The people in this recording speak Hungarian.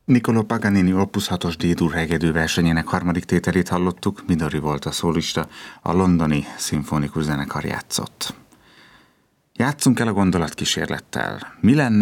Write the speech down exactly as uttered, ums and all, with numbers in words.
Niccolò Paganini Opus hatos D-dur hegedű versenyének harmadik tételét hallottuk, Midori volt a szólista, a londoni szimfonikus zenekar játszott. Játsszunk el a gondolatkísérlettel. Mi lenne,